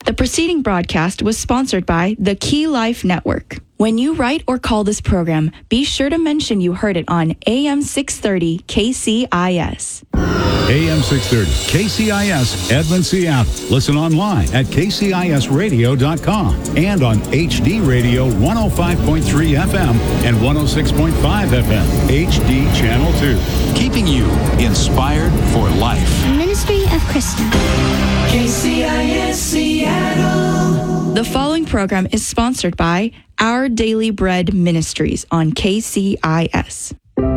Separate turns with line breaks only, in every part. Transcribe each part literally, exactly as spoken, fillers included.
The preceding broadcast was sponsored by the Key Life Network. When you write or call this program, be sure to mention you heard it on A M six thirty K C I S.
A M six thirty K C I S, Edmond, Seattle. Listen online at K C I S radio dot com and on H D Radio one oh five point three F M and one oh six point five F M, H D Channel two. Keeping you inspired for life.
Ministry of Christian.
K C I S Seattle.
The following program is sponsored by Our Daily Bread Ministries on K C I S.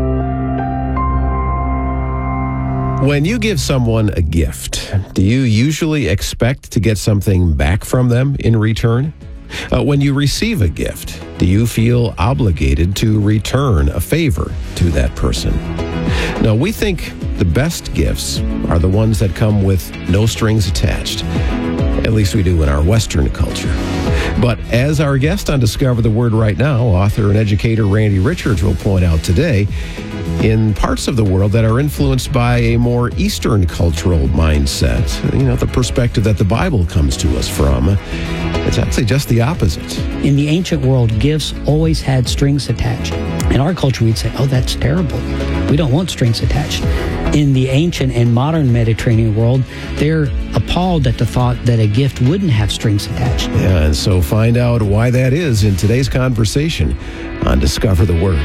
When you give someone a gift, do you usually expect to get something back from them in return? Uh, when you receive a gift, do you feel obligated to return a favor to that person? Now, we think the best gifts are the ones that come with no strings attached. At least we do in our Western culture. But as our guest on Discover the Word right now, author and educator Randy Richards will point out today, in parts of the world that are influenced by a more Eastern cultural mindset, you know, the perspective that the Bible comes to us from, it's actually just the opposite.
In the ancient world, gifts always had strings attached. In our culture, we'd say, oh, that's terrible. We don't want strings attached. In the ancient and modern Mediterranean world, they're appalled at the thought that a gift wouldn't have strings attached.
Yeah, and so find out why that is in today's conversation on Discover the Word.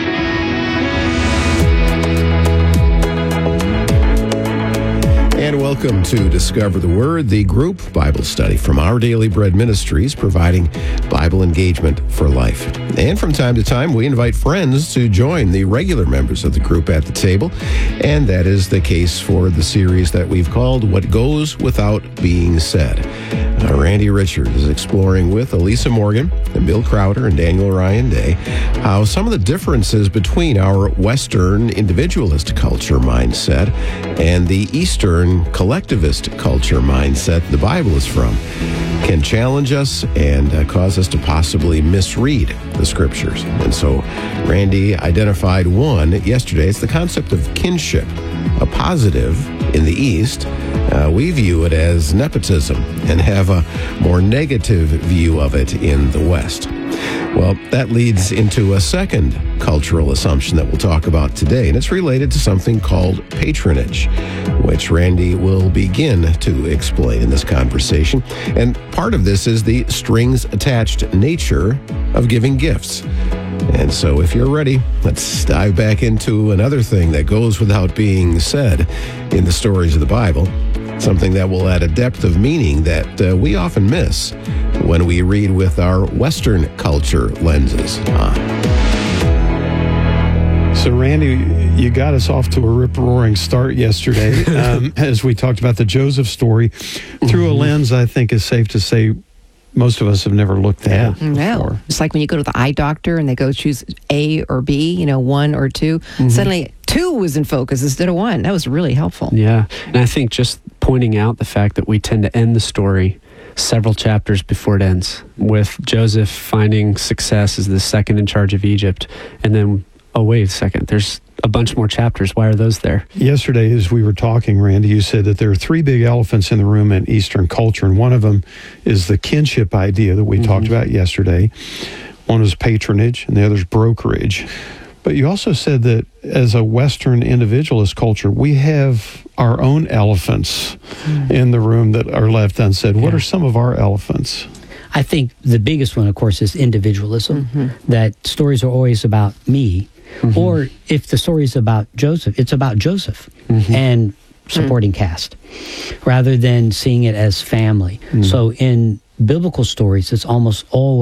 And welcome to Discover the Word, the group Bible study from Our Daily Bread Ministries, providing Bible engagement for life. And from time to time, we invite friends to join the regular members of the group at the table. And that is the case for the series that we've called What Goes Without Being Said. Uh, Randy Richards is exploring with Elisa Morgan and Bill Crowder and Daniel Ryan Day how some of the differences between our Western individualist culture mindset and the Eastern collectivist culture mindset the Bible is from can challenge us and uh, cause us to possibly misread the scriptures. And so Randy identified one yesterday. It's the concept of kinship, a positive in the East. Uh, we view it as nepotism and have a more negative view of it in the West. Well, that leads into a second cultural assumption that we'll talk about today, and it's related to something called patronage, which Randy will begin to explain in this conversation. And part of this is the strings-attached nature of giving gifts. And so if you're ready, let's dive back into another thing that goes without being said in the stories of the Bible, something that will add a depth of meaning that uh, we often miss when we read with our Western culture lenses. Ah.
So, Randy, you got us off to a rip-roaring start yesterday um, as we talked about the Joseph story through mm-hmm. a lens I think is safe to say most of us have never looked at
no.
before.
It's like when you go to the eye doctor and they go choose A or B, you know, one or two. Mm-hmm. Suddenly, two was in focus instead of one. That was really helpful.
Yeah, and I think just pointing out the fact that we tend to end the story several chapters before it ends, with Joseph finding success as the second in charge of Egypt, and then, oh, wait a second, there's a bunch more chapters. Why are those there?
Yesterday, as we were talking, Randy, you said that there are three big elephants in the room in Eastern culture, and one of them is the kinship idea that we mm-hmm. talked about yesterday. One is patronage, and the other is brokerage. But you also said that as a Western individualist culture, we have our own elephants mm-hmm. in the room that are left unsaid. Yeah. What are some of our elephants?
I think the biggest one, of course, is individualism, mm-hmm. that stories are always about me. Mm-hmm. Or if the story is about Joseph, it's about Joseph mm-hmm. and supporting mm-hmm. cast, rather than seeing it as family. Mm-hmm. So in biblical stories, it's almost always